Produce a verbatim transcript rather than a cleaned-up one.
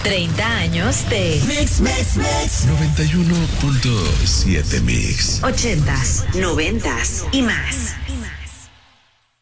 treinta años de Mix, Mix, Mix. noventa y uno punto siete Mix. ochentas, noventas y más.